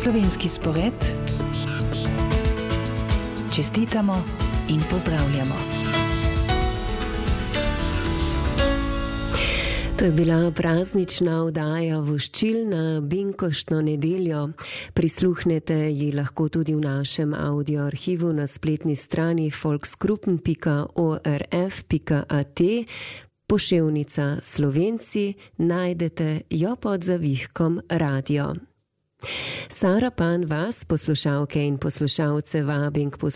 Slovenski spored. Čestitamo in pozdravljamo. To je bila praznična oddaja Voščil na binkoštno nedeljo. Prisluhnete ji lahko tudi v našem audio arhivu na spletni strani volksgruppen.orf.at. Poševnica Slovenci, najdete jo pod zavihkom radio. Sara Pan vas, poslušalke in poslušalce, vabim k poslušanju